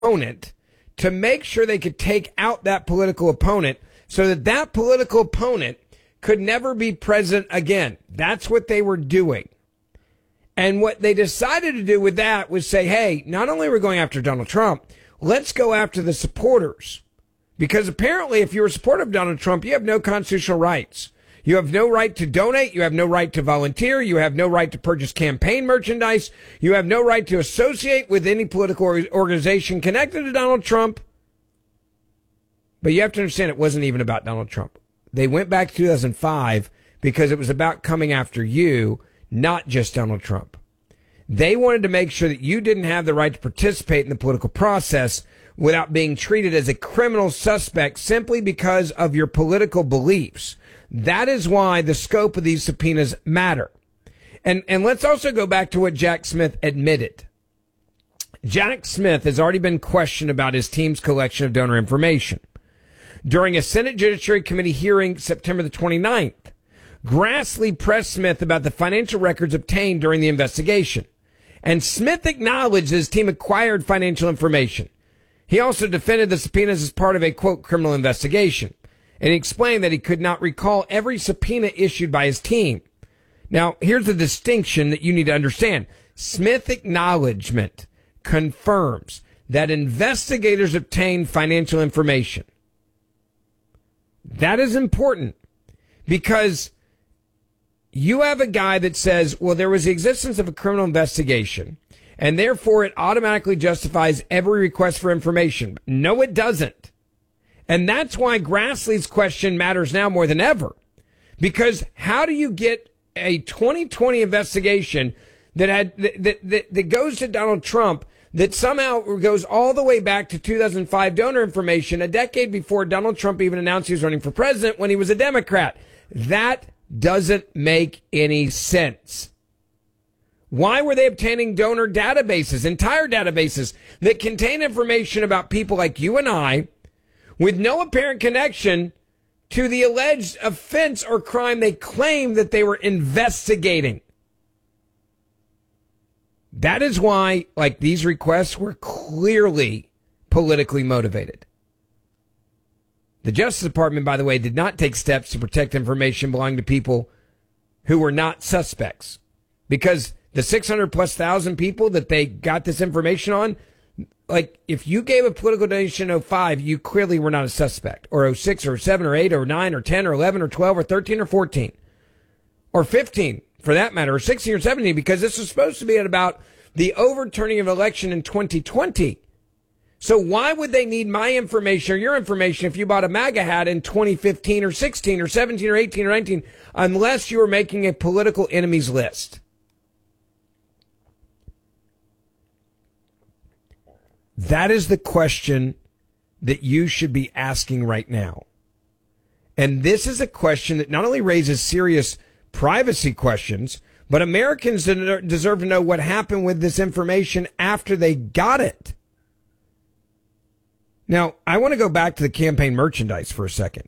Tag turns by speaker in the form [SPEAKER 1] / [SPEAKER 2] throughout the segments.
[SPEAKER 1] opponent to make sure they could take out that political opponent so that that political opponent could never be president again. That's what they were doing. And what they decided to do with that was say, hey, not only are we going after Donald Trump, let's go after the supporters. Because apparently if you're a supporter of Donald Trump, you have no constitutional rights. You have no right to donate. You have no right to volunteer. You have no right to purchase campaign merchandise. You have no right to associate with any political organization connected to Donald Trump. But you have to understand it wasn't even about Donald Trump. They went back to 2005 because it was about coming after you, not just Donald Trump. They wanted to make sure that you didn't have the right to participate in the political process without being treated as a criminal suspect simply because of your political beliefs. That is why the scope of these subpoenas matter. And let's also go back to what Jack Smith admitted. Jack Smith has already been questioned about his team's collection of donor information. During a Senate Judiciary Committee hearing September the 29th, Grassley pressed Smith about the financial records obtained during the investigation. And Smith acknowledged his team acquired financial information. He also defended the subpoenas as part of a, quote, criminal investigation. And he explained that he could not recall every subpoena issued by his team. Now, here's the distinction that you need to understand. Smith acknowledgement confirms that investigators obtained financial information. That is important because you have a guy that says, well, there was the existence of a criminal investigation, and therefore it automatically justifies every request for information. No, it doesn't. And that's why Grassley's question matters now more than ever. Because how do you get a 2020 investigation that goes to Donald Trump that somehow goes all the way back to 2005 donor information, a decade before Donald Trump even announced he was running for president when he was a Democrat? That doesn't make any sense. Why were they obtaining donor databases, entire databases that contain information about people like you and I, with no apparent connection to the alleged offense or crime they claim that they were investigating? That is why, like, these requests were clearly politically motivated. The Justice Department, by the way, did not take steps to protect information belonging to people who were not suspects, because the 600,000+ people that they got this information on, like, if you gave a political donation in 05, you clearly were not a suspect, or 06 or 07 or 8 or 9 or 10 or 11 or 12 or 13 or 14 or 15 for that matter, or 16 or 17, because this was supposed to be about the overturning of an election in 2020. So why would they need my information or your information if you bought a MAGA hat in 2015 or 16 or 17 or 18 or 19, unless you were making a political enemies list? That is the question that you should be asking right now. And this is a question that not only raises serious privacy questions, but Americans deserve to know what happened with this information after they got it. Now, I want to go back to the campaign merchandise for a second.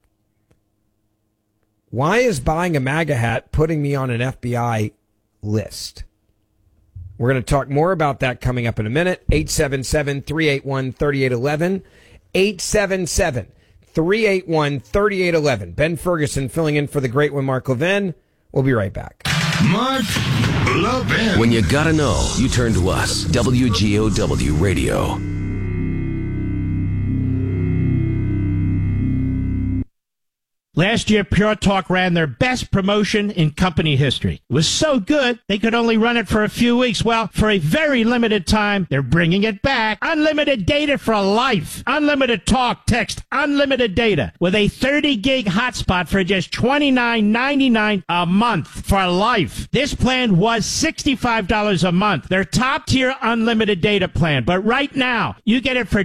[SPEAKER 1] Why is buying a MAGA hat putting me on an FBI list? We're going to talk more about that coming up in a minute. 877-381-3811. 877-381-3811. Ben Ferguson filling in for the great one, Mark Levin. We'll be right back.
[SPEAKER 2] Mark Levin.
[SPEAKER 3] When you gotta know, you turn to us. WGOW Radio.
[SPEAKER 4] Last year, Pure Talk ran their best promotion in company history. It was so good, they could only run it for a few weeks. Well, for a very limited time, they're bringing it back. Unlimited data for life. Unlimited talk, text, unlimited data. With a 30-gig hotspot for just $29.99 a month for life. This plan was $65 a month. Their top-tier unlimited data plan. But right now, you get it for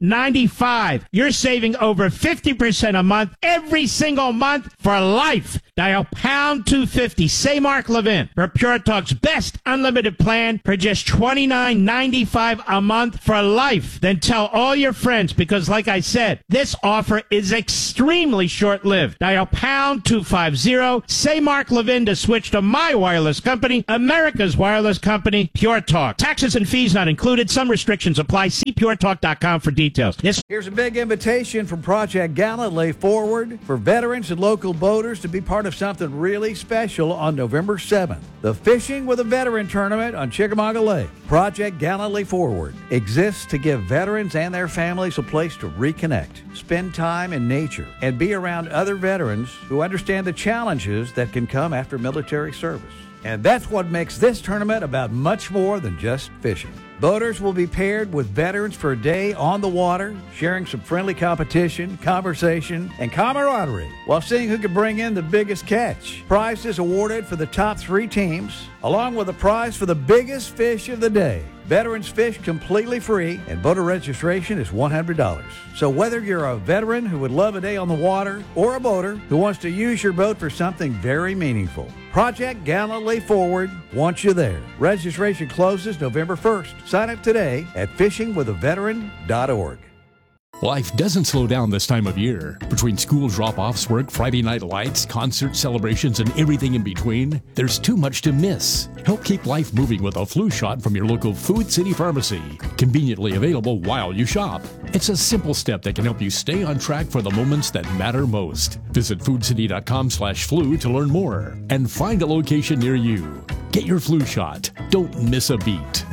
[SPEAKER 4] $29.95. You're saving over 50% a month every single month for life. Dial pound 250. Say Mark Levin for Pure Talk's best unlimited plan for just $29.95 a month for life. Then tell all your friends because, like I said, this offer is extremely short-lived. Dial pound 250. Say Mark Levin to switch to my wireless company, America's wireless company, Pure Talk. Taxes and fees not included. Some restrictions apply. See puretalk.com for details.
[SPEAKER 5] Here's a big invitation from Project Galilee Forward for veterans and local boaters to be part of something really special on November 7th. The Fishing with a Veteran Tournament on Chickamauga Lake. Project Galilee Forward exists to give veterans and their families a place to reconnect, spend time in nature, and be around other veterans who understand the challenges that can come after military service. And that's what makes this tournament about much more than just fishing. Boaters will be paired with veterans for a day on the water, sharing some friendly competition, conversation, and camaraderie while seeing who can bring in the biggest catch. Prizes awarded for the top 3 teams, along with a prize for the biggest fish of the day. Veterans fish completely free, and boater registration is $100. So whether you're a veteran who would love a day on the water or a boater who wants to use your boat for something very meaningful, Project Galilee Forward wants you there. Registration closes November 1st. Sign up today at fishingbwithaveteran.org.
[SPEAKER 6] Life doesn't slow down this time of year. Between school drop-offs, work, Friday night lights, concert celebrations, and everything in between, there's too much to miss. Help keep life moving with a flu shot from your local Food City Pharmacy. Conveniently available while you shop. It's a simple step that can help you stay on track for the moments that matter most. Visit foodcity.com/flu to learn more and find a location near you. Get your flu shot. Don't miss a beat.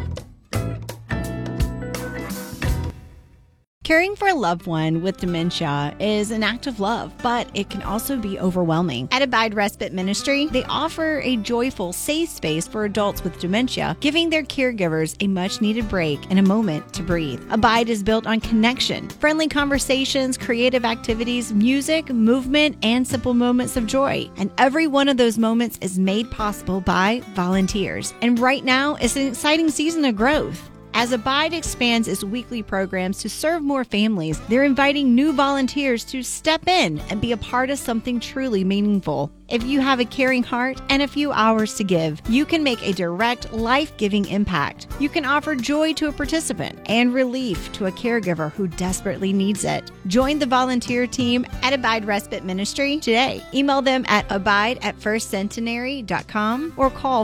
[SPEAKER 7] Caring for a loved one with dementia is an act of love, but it can also be overwhelming. At Abide Respite Ministry, they offer a joyful, safe space for adults with dementia, giving their caregivers a much-needed break and a moment to breathe. Abide is built on connection, friendly conversations, creative activities, music, movement, and simple moments of joy. And every one of those moments is made possible by volunteers. And right now, it's an exciting season of growth. As Abide expands its weekly programs to serve more families, they're inviting new volunteers to step in and be a part of something truly meaningful. If you have a caring heart and a few hours to give, you can make a direct, life-giving impact. You can offer joy to a participant and relief to a caregiver who desperately needs it. Join the volunteer team at Abide Respite Ministry today. Email them at abide@firstcentenary.com or call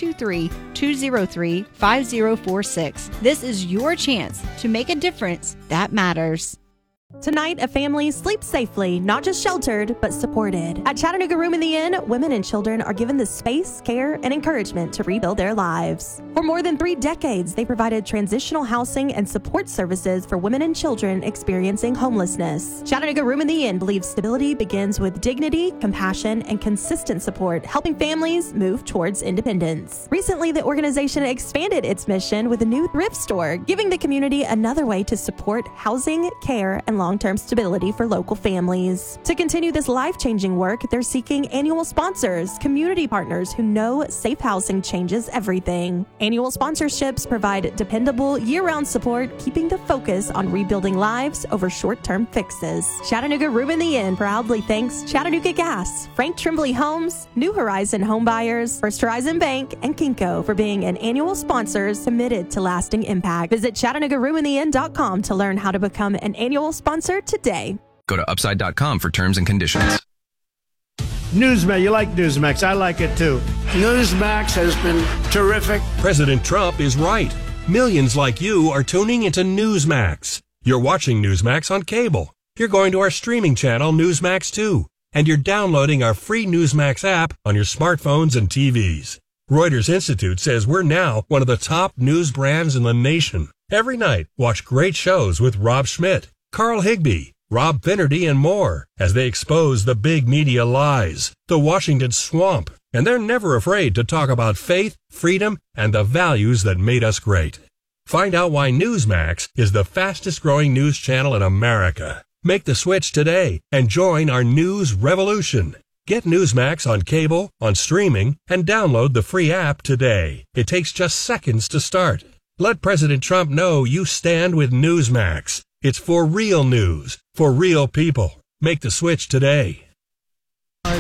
[SPEAKER 7] 423-203-5046. This is your chance to make a difference that matters.
[SPEAKER 8] Tonight, a family sleeps safely, not just sheltered, but supported. At Chattanooga Room in the Inn, women and children are given the space, care, and encouragement to rebuild their lives. For more than 3 decades, they provided transitional housing and support services for women and children experiencing homelessness. Chattanooga Room in the Inn believes stability begins with dignity, compassion, and consistent support, helping families move towards independence. Recently, the organization expanded its mission with a new thrift store, giving the community another way to support housing, care, and long-term stability for local families. To continue this life-changing work, they're seeking annual sponsors, community partners who know safe housing changes everything. Annual sponsorships provide dependable, year-round support, keeping the focus on rebuilding lives over short-term fixes. Chattanooga Room in the Inn proudly thanks Chattanooga Gas, Frank Trimbley Homes, New Horizon Home Buyers, First Horizon Bank, and Kinko for being an annual sponsor committed to lasting impact. Visit ChattanoogaRoomInTheInn.com to learn how to become an annual sponsor today.
[SPEAKER 9] Go to Upside.com for terms and conditions.
[SPEAKER 4] Newsmax, you like Newsmax. I like it too.
[SPEAKER 10] Newsmax has been terrific.
[SPEAKER 11] President Trump is right. Millions like you are tuning into Newsmax. You're watching Newsmax on cable. You're going to our streaming channel, Newsmax 2. And you're downloading our free Newsmax app on your smartphones and TVs. Reuters Institute says we're now one of the top news brands in the nation. Every night, watch great shows with Rob Schmidt, Carl Higbie, Rob Finnerty, and more as they expose the big media lies, the Washington swamp, and they're never afraid to talk about faith, freedom, and the values that made us great. Find out why Newsmax is the fastest growing news channel in America. Make the switch today and join our news revolution. Get Newsmax on cable, on streaming, and download the free app today. It takes just seconds to start. Let President Trump know you stand with Newsmax. It's for real news, for real people. Make the switch today.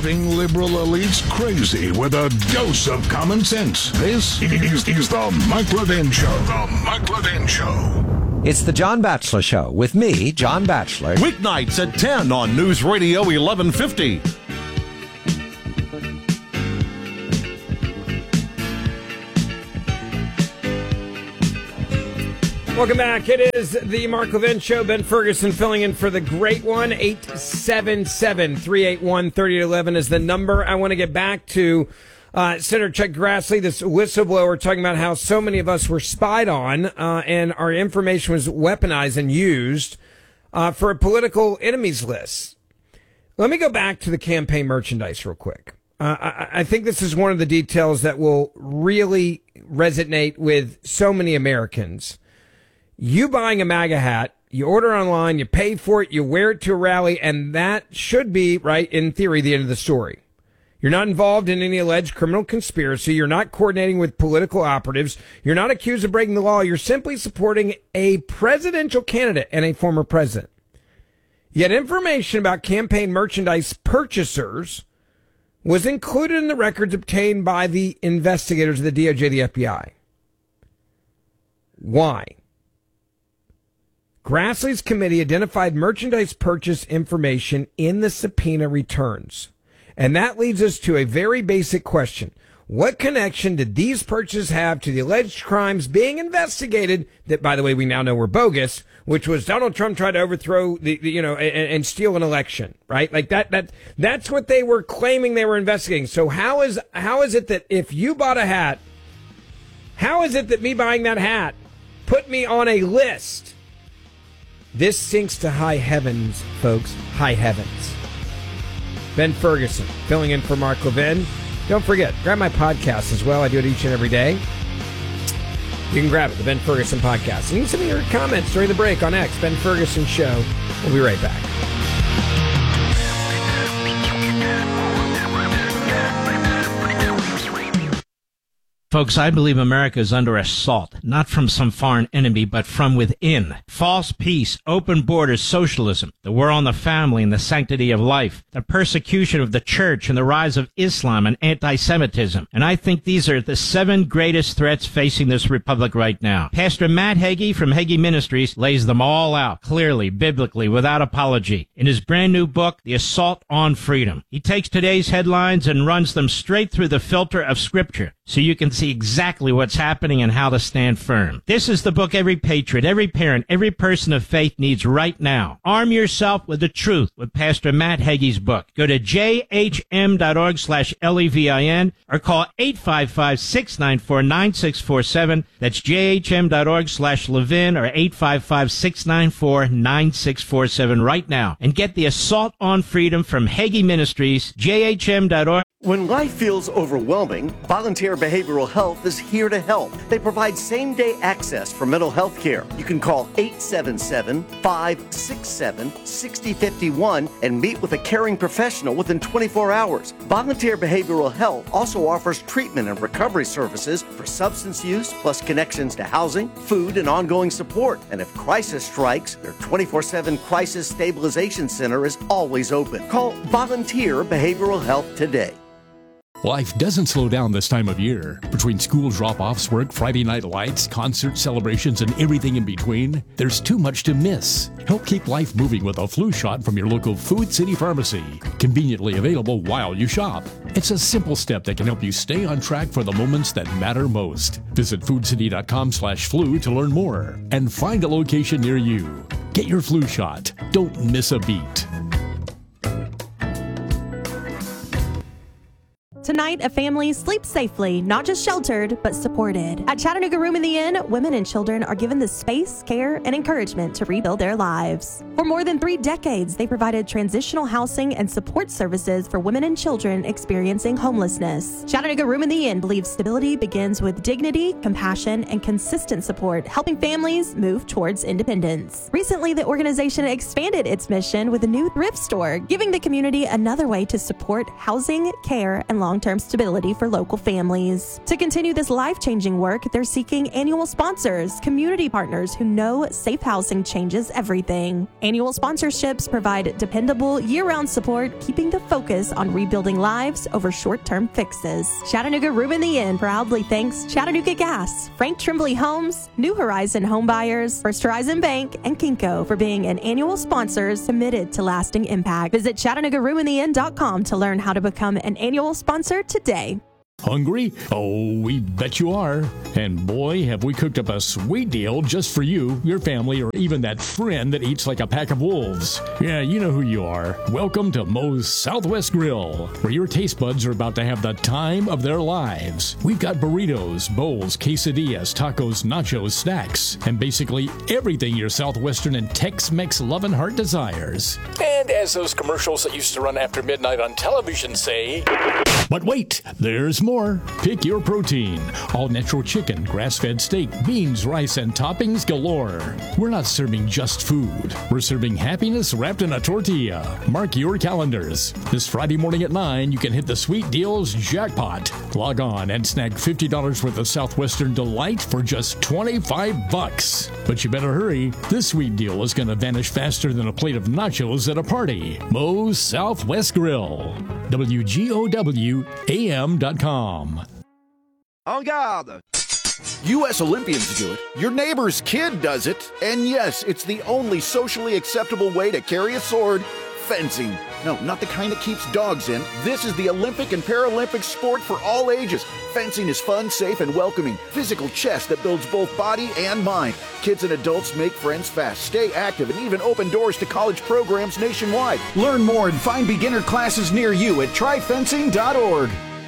[SPEAKER 2] driving liberal elites crazy with a dose of common sense. This is the Mike Levin Show. The Mike Levin Show.
[SPEAKER 12] It's the John Batchelor Show with me, John Batchelor.
[SPEAKER 13] Weeknights at 10 on News Radio 1150.
[SPEAKER 1] Welcome back. It is the Mark Levin Show. Ben Ferguson filling in for the great one. 877-381-3811 is the number. I want to get back to Senator Chuck Grassley, this whistleblower, talking about how so many of us were spied on and our information was weaponized and used for a political enemies list. Let me go back to the campaign merchandise real quick. I think this is one of the details that will really resonate with so many Americans. You buying a MAGA hat, you order online, you pay for it, you wear it to a rally, and that should be, right, in theory, the end of the story. You're not involved in any alleged criminal conspiracy. You're not coordinating with political operatives. You're not accused of breaking the law. You're simply supporting a presidential candidate and a former president. Yet information about campaign merchandise purchasers was included in the records obtained by the investigators of the DOJ, the FBI. Why? Grassley's committee identified merchandise purchase information in the subpoena returns. And that leads us to a very basic question. What connection did these purchases have to the alleged crimes being investigated that, by the way, we now know were bogus, which was Donald Trump tried to overthrow and steal an election, right? Like that's what they were claiming they were investigating. So how is it that if you bought a hat, how is it that me buying that hat put me on a list? This sinks to high heavens, folks. High heavens. Ben Ferguson, filling in for Mark Levin. Don't forget, grab my podcast as well. I do it each and every day. You can grab it, the Ben Ferguson Podcast. And you can send me your comments during the break on X, Ben Ferguson Show. We'll be right back.
[SPEAKER 4] Folks, I believe America is under assault, not from some foreign enemy, but from within. False peace, open borders, socialism, the war on the family and the sanctity of life, the persecution of the church and the rise of Islam and anti-Semitism. And I think these are the 7 greatest threats facing this republic right now. Pastor Matt Hagee from Hagee Ministries lays them all out, clearly, biblically, without apology, in his brand new book, The Assault on Freedom. He takes today's headlines and runs them straight through the filter of Scripture, so you can see exactly what's happening and how to stand firm. This is the book every patriot, every parent, every person of faith needs right now. Arm yourself with the truth with Pastor Matt Hagee's book. Go to jhm.org/LEVIN or call 855-694-9647. That's jhm.org/Levin or 855-694-9647 right now. And get The Assault on Freedom from Hagee Ministries, jhm.org.
[SPEAKER 14] When life feels overwhelming, Volunteer Behavioral Health is here to help. They provide same-day access for mental health care. You can call 877-567-6051 and meet with a caring professional within 24 hours. Volunteer Behavioral Health also offers treatment and recovery services for substance use, plus connections to housing, food, and ongoing support. And if crisis strikes, their 24/7 Crisis Stabilization Center is always open. Call Volunteer Behavioral Health today.
[SPEAKER 6] Life doesn't slow down this time of year. Between school drop-offs, work, Friday night lights, concert celebrations, and everything in between, there's too much to miss. Help keep life moving with a flu shot from your local Food City Pharmacy. Conveniently available while you shop. It's a simple step that can help you stay on track for the moments that matter most. Visit foodcity.com/flu to learn more and find a location near you. Get your flu shot. Don't miss a beat.
[SPEAKER 8] Tonight, a family sleeps safely, not just sheltered, but supported. At Chattanooga Room in the Inn, women and children are given the space, care, and encouragement to rebuild their lives. For more than 3 decades, they provided transitional housing and support services for women and children experiencing homelessness. Chattanooga Room in the Inn believes stability begins with dignity, compassion, and consistent support, helping families move towards independence. Recently, the organization expanded its mission with a new thrift store, giving the community another way to support housing, care, and long long-term stability for local families. To continue this life-changing work, they're seeking annual sponsors, community partners who know safe housing changes everything. Annual sponsorships provide dependable, year-round support, keeping the focus on rebuilding lives over short-term fixes. Chattanooga Room in the Inn proudly thanks Chattanooga Gas, Frank Trimbley Homes, New Horizon Home Buyers, First Horizon Bank, and Kinko for being an annual sponsors committed to lasting impact. Visit ChattanoogaRoomInTheInn.com to learn how to become an annual sponsor today.
[SPEAKER 6] Hungry? Oh, we bet you are. And boy, have we cooked up a sweet deal just for you, your family, or even that friend that eats like a pack of wolves. Yeah, you know who you are. Welcome to Moe's Southwest Grill, where your taste buds are about to have the time of their lives. We've got burritos, bowls, quesadillas, tacos, nachos, snacks, and basically everything your Southwestern and Tex-Mex loving heart desires. And as those commercials that used to run after midnight on television say... But wait, there's more. Pick your protein. All natural chicken, grass-fed steak, beans, rice, and toppings galore. We're not serving just food. We're serving happiness wrapped in a tortilla. Mark your calendars. This Friday morning at 9, you can hit the Sweet Deals jackpot. Log on and snag $50 worth of Southwestern Delight for just $25. But you better hurry. This sweet deal is going to vanish faster than a plate of nachos at a party. Moe's Southwest Grill. WGOW-AM.com.
[SPEAKER 13] En garde! U.S. Olympians do it. Your neighbor's kid does it. And yes, it's the only socially acceptable way to carry a sword. Fencing. No, not the kind that keeps dogs in. This is the Olympic and Paralympic sport for all ages. Fencing is fun, safe, and welcoming. Physical chess that builds both body and mind. Kids and adults make friends fast, stay active, and even open doors to college programs nationwide. Learn more and find beginner classes near you at tryfencing.org.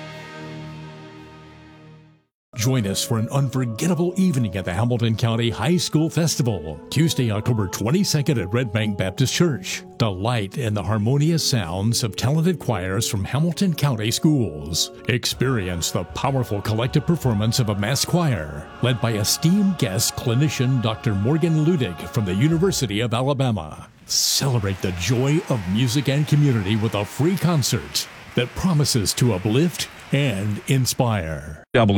[SPEAKER 6] Join us for an unforgettable evening at the Hamilton County High School Festival, Tuesday, October 22nd at Red Bank Baptist Church. Delight in the harmonious sounds of talented choirs from Hamilton County schools. Experience the powerful collective performance of a mass choir, led by esteemed guest clinician Dr. Morgan Ludig from the University of Alabama. Celebrate the joy of music and community with a free concert that promises to uplift and inspire.